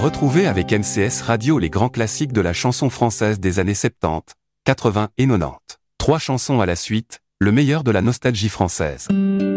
Retrouvez avec MCS Radio les grands classiques de la chanson française des années 70, 80 et 90. 3 chansons à la suite, le meilleur de la nostalgie française.